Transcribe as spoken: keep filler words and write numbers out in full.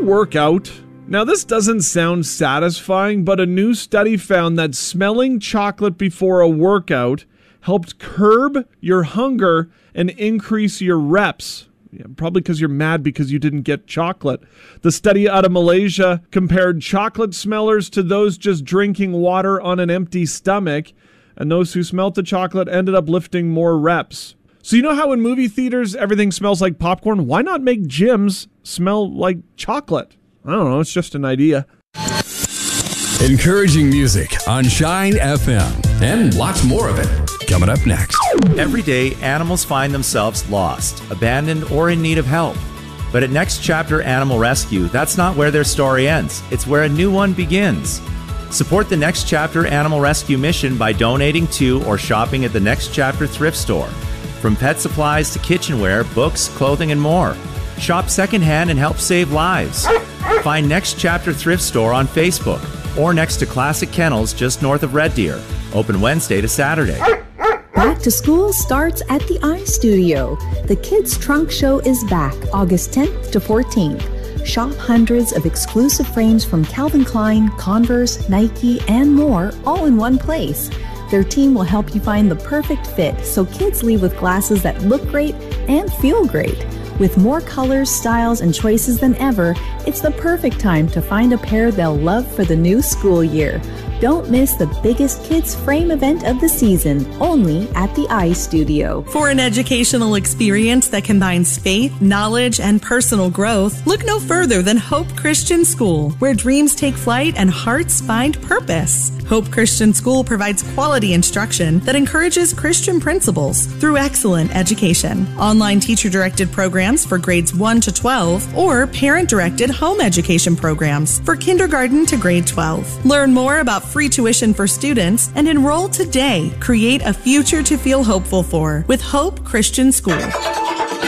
work out? Now, this doesn't sound satisfying, but a new study found that smelling chocolate before a workout helped curb your hunger and increase your reps. Yeah, probably because you're mad because you didn't get chocolate. The study out of Malaysia compared chocolate smellers to those just drinking water on an empty stomach, and those who smelt the chocolate ended up lifting more reps. So you know how in movie theaters everything smells like popcorn? Why not make gyms smell like chocolate? I don't know, it's just an idea. Encouraging music on Shine F M. And lots more of it coming up next. Every day, animals find themselves lost, abandoned, or in need of help. But at Next Chapter Animal Rescue, that's not where their story ends. It's where a new one begins. Support the Next Chapter Animal Rescue mission by donating to or shopping at the Next Chapter thrift store. From pet supplies to kitchenware, books, clothing, and more. Shop secondhand and help save lives. Find Next Chapter Thrift Store on Facebook or next to Classic Kennels just north of Red Deer. Open Wednesday to Saturday. Back to school starts at the iStudio. The Kids Trunk Show is back August tenth to fourteenth. Shop hundreds of exclusive frames from Calvin Klein, Converse, Nike, and more, all in one place. Their team will help you find the perfect fit so kids leave with glasses that look great and feel great. With more colors, styles, and choices than ever, it's the perfect time to find a pair they'll love for the new school year. Don't miss the biggest kids frame event of the season, only at the iStudio. For an educational experience that combines faith, knowledge, and personal growth, look no further than Hope Christian School, where dreams take flight and hearts find purpose. Hope Christian School provides quality instruction that encourages Christian principles through excellent education. Online teacher-directed programs for grades one to twelve or parent-directed home education programs for kindergarten to grade twelve. Learn more about free tuition for students and enroll today. Create a future to feel hopeful for with Hope Christian School.